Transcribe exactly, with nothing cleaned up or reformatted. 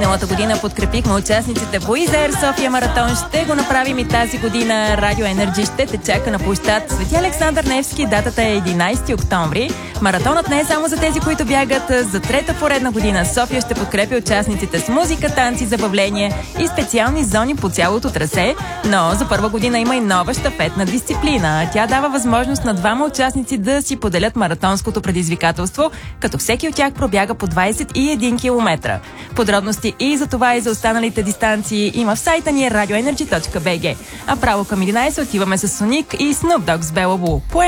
Миналата година подкрепихме участниците по Изер София маратон. Ще го направим и тази година. Радио Енерджи ще те чака на площад Свети Александър Невски. Датата е единайсети октомври. Маратонът не е само за тези, които бягат. За трета поредна година София ще подкрепи участниците с музика, танци, забавление и специални зони по цялото трасе. Но за първа година има и нова щафетна дисциплина. Тя дава възможност на двама участници да си поделят маратонското предизвикателство, като всеки от тях пробяга по двайсет и един километра. Подробности и за това и за останалите дистанции има в сайта ни радио енерджи точка би джи. А право към единайсет отиваме с Соник и Snoop Dogg с Bella Blue.